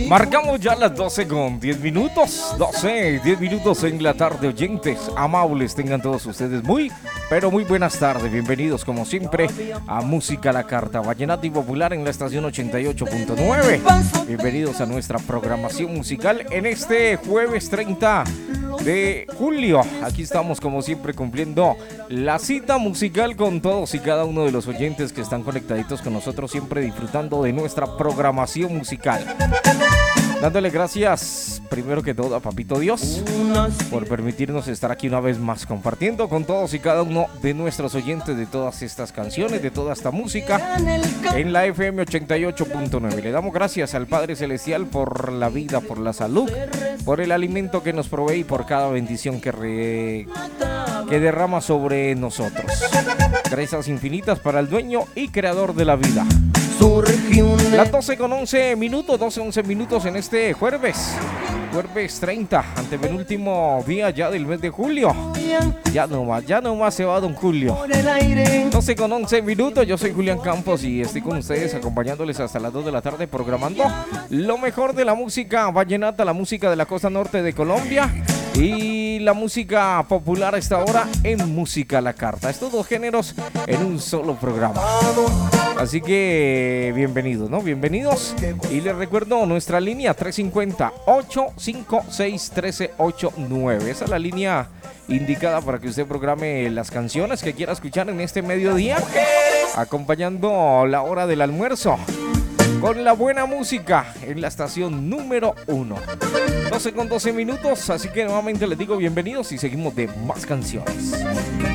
Marcamos ya las 12 con 10 minutos. 10 minutos en la tarde, oyentes amables. Tengan todos ustedes pero muy buenas tardes. Bienvenidos, como siempre, a Música a la Carta, Vallenato y Popular en la estación 88.9. Bienvenidos a nuestra programación musical en este jueves 30 de julio. Aquí estamos, como siempre, cumpliendo la cita musical con todos y cada uno de los oyentes que están conectaditos con nosotros, siempre disfrutando de nuestra programación musical. Dándole gracias, primero que todo, a Papito Dios por permitirnos estar aquí una vez más compartiendo con todos y cada uno de nuestros oyentes de todas estas canciones, de toda esta música en la FM 88.9. Le damos gracias al Padre Celestial por la vida, por la salud, por el alimento que nos provee y por cada bendición que derrama sobre nosotros. Gracias infinitas para el dueño y creador de la vida. Las 12 con 11 minutos, 11 minutos en este jueves 30, antepenúltimo día ya del mes de julio. Ya no más se va don Julio. 12 con 11 minutos, yo soy Julián Campos y estoy con ustedes acompañándoles hasta las 2 de la tarde, programando lo mejor de la música vallenata, la música de la costa norte de Colombia y la música popular a esta hora en Música a la Carta. Estos dos géneros en un solo programa. Así que bienvenidos, ¿no? Bienvenidos. Y les recuerdo nuestra línea 350-856-1389. Esa es la línea indicada para que usted programe las canciones que quiera escuchar en este mediodía, acompañando la hora del almuerzo con la buena música en la estación número 1. 12 con 12 minutos, así que nuevamente les digo bienvenidos y seguimos de más canciones.